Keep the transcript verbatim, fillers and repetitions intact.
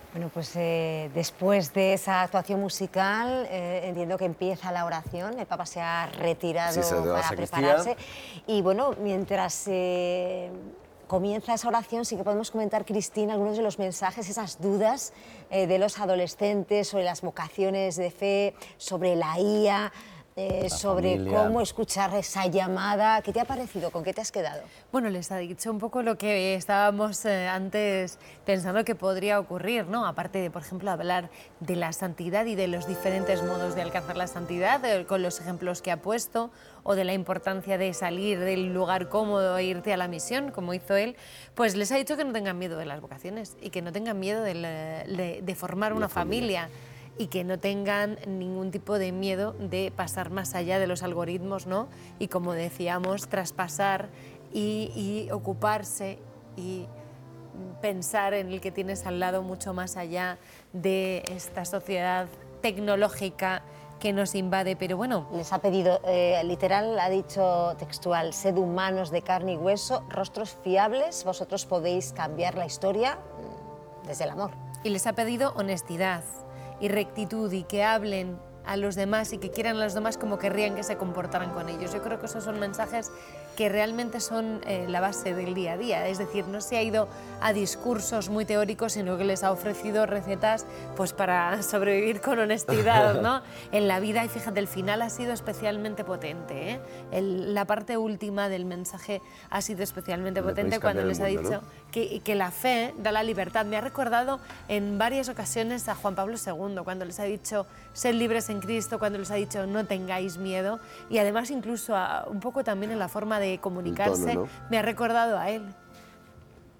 Bueno, pues eh, después de esa actuación musical, eh, entiendo que empieza la oración, el Papa se ha retirado Sí, se ha ido a la para sacristía. prepararse y bueno, mientras eh, comienza esa oración sí que podemos comentar, Cristina, algunos de los mensajes, esas dudas eh, de los adolescentes sobre las vocaciones de fe, sobre la I A, eh, La sobre familia. cómo escuchar esa llamada. ¿Qué te ha parecido? ¿Con qué te has quedado? Bueno, les ha dicho un poco lo que estábamos eh, antes pensando que podría ocurrir, ¿no? Aparte de, por ejemplo, hablar de la santidad y de los diferentes modos de alcanzar la santidad, eh, con los ejemplos que ha puesto, o de la importancia de salir del lugar cómodo e irte a la misión, como hizo él, pues les ha dicho que no tengan miedo de las vocaciones y que no tengan miedo de, la- de- de formar una familia. Y que no tengan ningún tipo de miedo de pasar más allá de los algoritmos, ¿no? Y como decíamos, traspasar y, y ocuparse y pensar en el que tienes al lado mucho más allá de esta sociedad tecnológica que nos invade. Pero bueno, Les ha pedido, eh, literal, ha dicho textual, sed humanos de carne y hueso, rostros fiables, vosotros podéis cambiar la historia mm, desde el amor. y les ha pedido honestidad y rectitud y que hablen a los demás y que quieran a los demás como querrían que se comportaran con ellos. Yo creo que esos son mensajes que realmente son eh, la base del día a día, es decir, no se ha ido a discursos muy teóricos, sino que les ha ofrecido recetas pues para sobrevivir con honestidad, ¿no? En la vida. Y fíjate, el final ha sido especialmente potente, ¿eh? El, la parte última del mensaje ha sido especialmente Le potente podéis cuando cambiar les el ha mundo, dicho ¿no? que, que la fe da la libertad. Me ha recordado en varias ocasiones a Juan Pablo segundo, cuando les ha dicho sed libres en Cristo, cuando les ha dicho no tengáis miedo, y además incluso a, un poco también en la forma de comunicarse, ¿no? me ha recordado a él,